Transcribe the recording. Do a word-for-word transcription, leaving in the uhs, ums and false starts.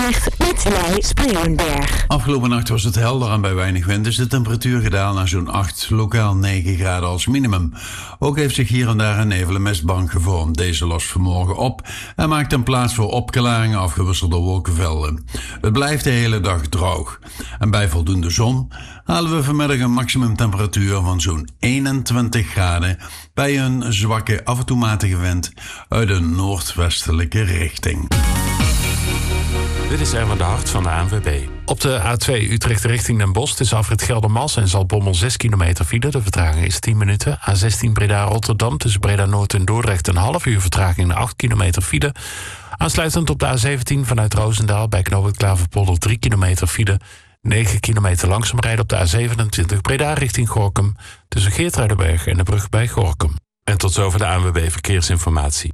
Utrecht met Leij Spielenberg. Afgelopen nacht was het helder en bij weinig wind is de temperatuur gedaald naar zo'n acht, lokaal negen graden als minimum. Ook heeft zich hier en daar een nevel- en mistbank gevormd. Deze lost vanmorgen op en maakt een plaats voor opklaringen afgewisseld door wolkenvelden. Het blijft de hele dag droog. En bij voldoende zon halen we vanmiddag een maximumtemperatuur van zo'n eenentwintig graden bij een zwakke, af en toe matige wind uit een noordwestelijke richting. Dit is Erwin de Hart van de A N W B. Op de A twee Utrecht richting Den Bosch tussen Afrit Geldermals en Zaltbommel zes kilometer file. De vertraging is tien minuten. A zestien Breda-Rotterdam tussen Breda-Noord en Dordrecht een half uur vertraging naar acht kilometer file. Aansluitend op de A zeventien vanuit Roosendaal bij knooppunt Klaverpolder drie kilometer file. negen kilometer langzaam rijden op de A zevenentwintig Breda richting Gorinchem tussen Geertruidenberg en de brug bij Gorinchem. En tot zover de A N W B Verkeersinformatie.